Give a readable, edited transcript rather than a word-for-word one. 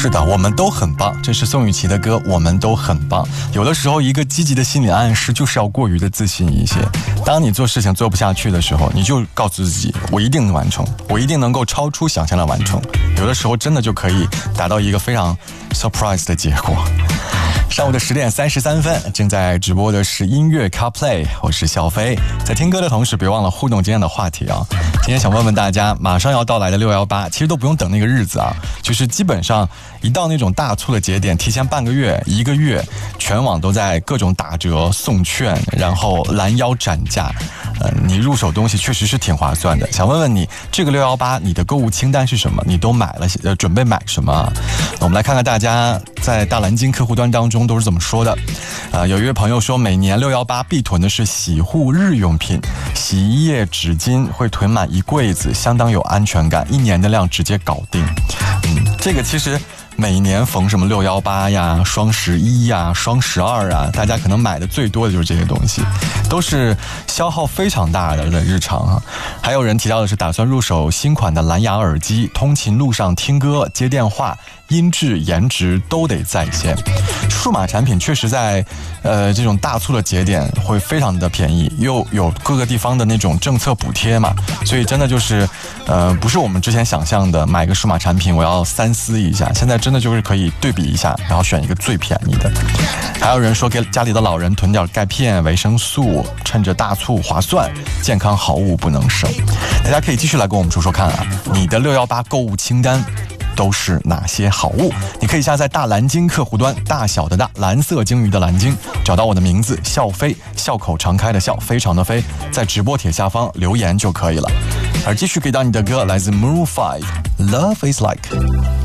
是的，我们都很棒。这是宋雨琦的歌《我们都很棒》。有的时候一个积极的心理暗示就是要过于的自信一些。当你做事情做不下去的时候，你就告诉自己，我一定能完成，我一定能够超出想象的完成。有的时候真的就可以达到一个非常 surprise 的结果。上午的10点33分，正在直播的是音乐 CarPlay， 我是小飞。在听歌的同时，别忘了互动今天的话题啊。今天想问问大家，马上要到来的618，其实都不用等那个日子啊，就是基本上一到那种大促的节点，提前半个月、1个月，全网都在各种打折、送券，然后拦腰斩价。你入手东西确实是挺划算的。想问问你，这个618你的购物清单是什么？你都买了，准备买什么？我们来看看大家在大蓝鲸客户端当中都是怎么说的。有一位朋友说，每年618必囤的是洗护日用品，洗衣液、纸巾会囤满一柜子，相当有安全感，1年的量直接搞定。这个其实每年逢什么618呀、双11呀、双12啊，大家可能买的最多的就是这些东西，都是消耗非常大的日常啊。还有人提到的是打算入手新款的蓝牙耳机，通勤路上听歌、接电话，音质、颜值都得在线。数码产品确实在这种大促的节点会非常的便宜，又有各个地方的那种政策补贴嘛，所以真的就是不是我们之前想象的买个数码产品我要三思一下，现在真的就是可以对比一下，然后选一个最便宜的。还有人说给家里的老人囤点钙片、维生素，趁着大促划算，健康好物不能省。大家可以继续来跟我们说说看啊，你的618购物清单都是哪些好物？你可以下载大蓝鲸客户端，大小的大，蓝色鲸鱼的蓝鲸，找到我的名字笑飞，笑口常开的笑，非常的飞，在直播帖下方留言就可以了。而继续给到你的歌来自 Maroon 5 Love is Like。